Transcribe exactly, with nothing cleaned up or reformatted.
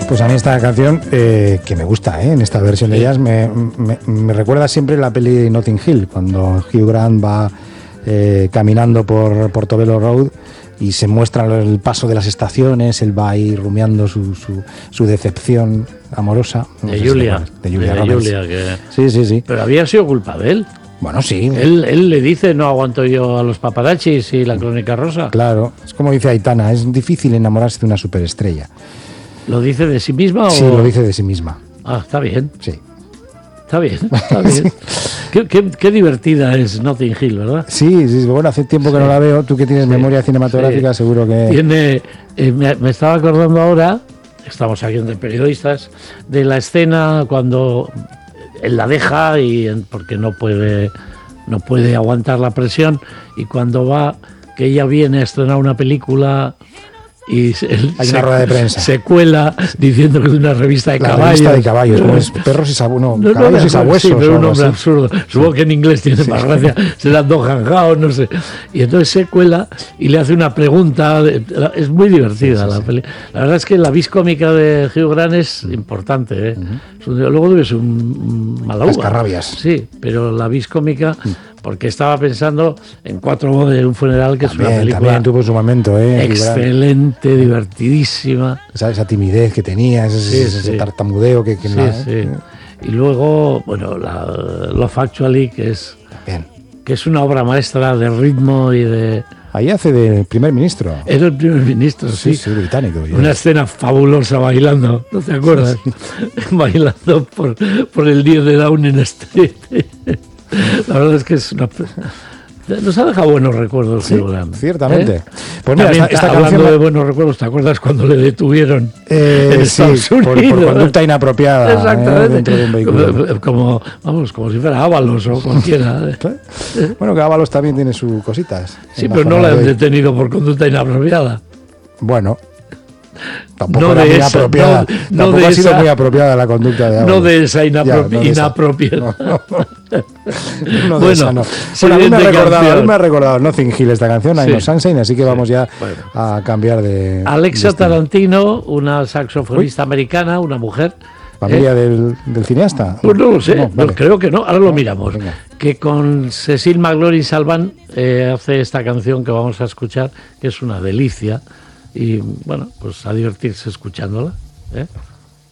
Pues a mí esta canción, eh, que me gusta, ¿eh? En esta versión de jazz, me, me, me recuerda siempre la peli Notting Hill, cuando Hugh Grant va eh, caminando por Portobello Road y se muestra el paso de las estaciones, él va ahí rumiando su, su, su decepción amorosa. No de, sé Julia, si de Julia. De Julia, que... Sí, sí, sí. Pero había sido culpa de él. Bueno, sí. Él, él le dice, no aguanto yo a los paparazzis y la crónica rosa. Claro, es como dice Aitana, es difícil enamorarse de una superestrella. ¿Lo dice de sí misma o...? Sí, lo dice de sí misma. Ah, está bien. Sí. Está bien, está bien. Sí. Qué, qué, qué divertida es Notting Hill, ¿verdad? Sí, sí, bueno, hace tiempo que sí. no la veo. Tú que tienes sí. memoria cinematográfica, sí. seguro que... Tiene, eh, me, me estaba acordando ahora, estamos aquí entre periodistas, de la escena cuando él la deja y porque no puede, no puede aguantar la presión, y cuando va, que ella viene a estrenar una película... y él hay se, una rueda de prensa, se cuela diciendo que es una revista de la caballos. Revista de caballos, como es perros y sabuesos, no, no, caballos no, y sabuesos. Sí, pero un nombre así. absurdo. Supongo sí. que en inglés tiene sí. más gracia. Serán dos janjaos, no sé. Y entonces se cuela y le hace una pregunta. De, es muy divertida sí, sí, la peli. La verdad es que la vis cómica de Hugh Grant es mm. importante. ¿eh? Uh-huh. Luego debe ser un, un mala uva. Cascarrabias. Sí, pero la vis cómica... Mm. Porque estaba pensando en Cuatro bodas de un funeral, que también, es una película también tuvo su momento, ¿eh? excelente, divertidísima. Esa, esa timidez que tenía, ese, sí, ese sí. tartamudeo que... que sí, la, sí. ¿eh? Y luego, bueno, la, Love Actually, que es, bien. que es una obra maestra de ritmo y de... Ahí hace de primer ministro. Era el primer ministro, sí. Sí, sí, británico. Una ya. escena fabulosa bailando, ¿no te acuerdas? Sí, sí. Bailando por, por el diez de Downing Street. La verdad es que es una... Nos ha dejado buenos recuerdos, sí, Grant, ciertamente. ¿eh? Pues mira, También, esta, esta hablando canción... de buenos recuerdos, ¿te acuerdas cuando le detuvieron eh, en sí, Estados Unidos? Por, por conducta inapropiada. Exactamente. ¿eh? Dentro de un vehículo. Como, como, vamos, como si fuera Ábalos o cualquiera. ¿Eh? Bueno, que Ábalos también tiene sus cositas. Sí, pero no la han detenido por conducta inapropiada. Bueno... Tampoco no era muy esa, apropiada. No, Tampoco no ha sido esa, muy apropiada la conducta de Ábalos. No de esa inapropia, ya, no inapropiada. No, no, no. no de bueno, esa, no. Bueno, a mí me ha recordado, me ha recordado Notting Hill esta canción, sí. I'm No Sunshine, así que sí. vamos ya bueno. a cambiar de... Alexa de Tarantino, una saxofonista Uy. americana, una mujer. ¿Familia eh? del, del cineasta? Pues no lo sé, no, vale. creo que no, ahora lo no, miramos. Venga. Que con Cecil McLaurin Salvant eh, hace esta canción que vamos a escuchar, que es una delicia. Y bueno, pues a divertirse escuchándola. ¿eh?